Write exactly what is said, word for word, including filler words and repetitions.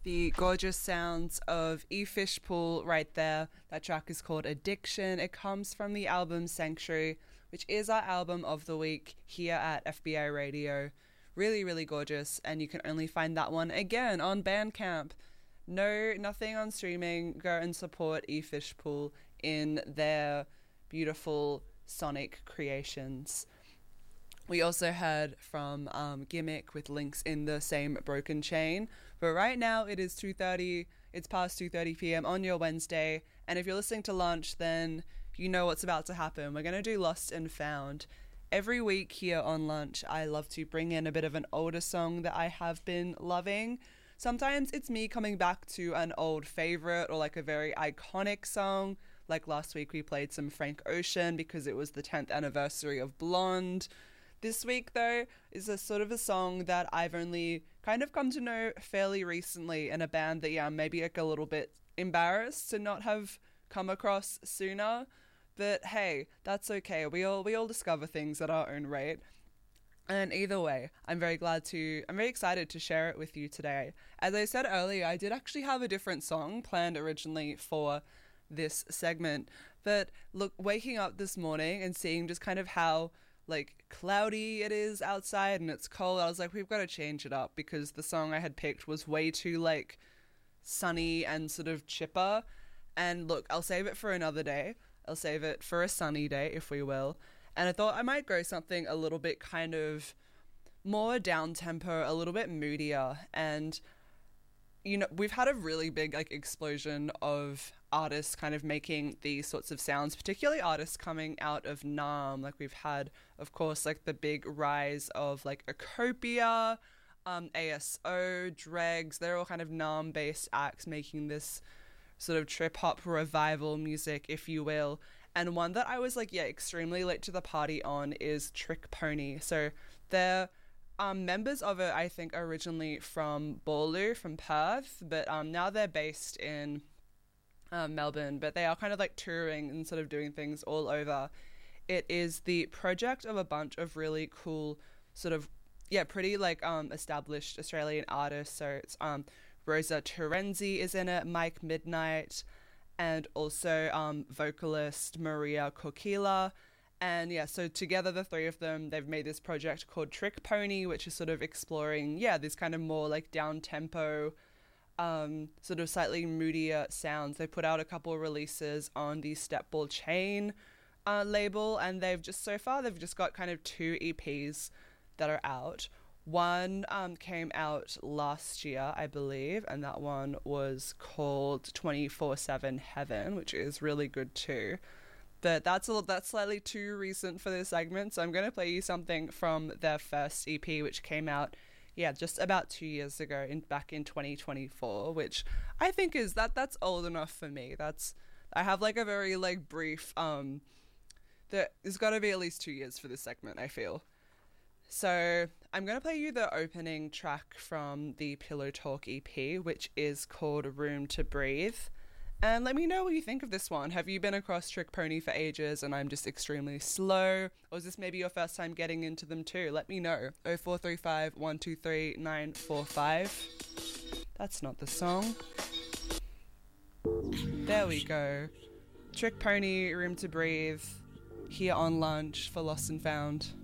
The gorgeous sounds of E Fishpool right there. That track is called Addiction. It comes from the album Sanctuary, which is our album of the week here at F B I Radio. Really, really gorgeous, and you can only find that one again on Bandcamp. No, nothing on streaming. Go and support E Fishpool in their beautiful sonic creations. We also heard from um, Gimmick with Links in the Same Broken Chain. But right now it is two thirty. It's past two thirty p.m. on your Wednesday. And if you're listening to Lunch, then you know what's about to happen. We're going to do Lost and Found. Every week here on Lunch, I love to bring in a bit of an older song that I have been loving. Sometimes it's me coming back to an old favorite or like a very iconic song. Like last week we played some Frank Ocean because it was the tenth anniversary of Blonde. This week, though, is a sort of a song that I've only kind of come to know fairly recently, in a band that, yeah, I'm maybe like a little bit embarrassed to not have come across sooner. But hey, that's okay. We all we all discover things at our own rate. And either way, I'm very glad to, I'm very excited to share it with you today. As I said earlier, I did actually have a different song planned originally for this segment. But look, waking up this morning and seeing just kind of how like cloudy it is outside and it's cold, I was like, we've got to change it up, because the song I had picked was way too like sunny and sort of chipper. And look, I'll save it for another day. I'll save it for a sunny day, if we will. And I thought I might go something a little bit kind of more down tempo, a little bit moodier. And you know, we've had a really big like explosion of artists kind of making these sorts of sounds, particularly artists coming out of Naarm. Like we've had, of course, like the big rise of like Acopia, um, A S O, Dregs. They're all kind of Naarm-based acts making this sort of trip-hop revival music, if you will. And one that I was like, yeah, extremely late to the party on is Trick Pony. So they're Um, members of it, I think, originally from Ballou, from Perth, but um, now they're based in um, Melbourne, but they are kind of like touring and sort of doing things all over. It is the project of a bunch of really cool sort of, yeah, pretty like um, established Australian artists. So it's um, Rosa Terenzi is in it, Mike Midnight, and also um, vocalist Maria Kokila. And yeah, so together, the three of them, they've made this project called Trick Pony, which is sort of exploring, yeah, this kind of more like down-tempo, um, sort of slightly moodier sounds. They put out a couple of releases on the Stepball Chain uh, label, and they've just, so far, they've just got kind of two E Ps that are out. One um, came out last year, I believe, and that one was called twenty-four seven Heaven, which is really good too. But that's a, that's slightly too recent for this segment, so I'm going to play you something from their first E P, which came out, yeah, just about two years ago, in back in twenty twenty-four, which I think is, that that's old enough for me. That's, I have like a very like brief, um, there's got to be at least two years for this segment, I feel. So I'm going to play you the opening track from the Pillow Talk E P, which is called Room to Breathe. And let me know what you think of this one. Have you been across Trick Pony for ages and I'm just extremely slow? Or is this maybe your first time getting into them too? Let me know. oh four three five, one two three, nine four five. That's not the song. There we go. Trick Pony, Room to Breathe, here on Lunch for Lost and Found.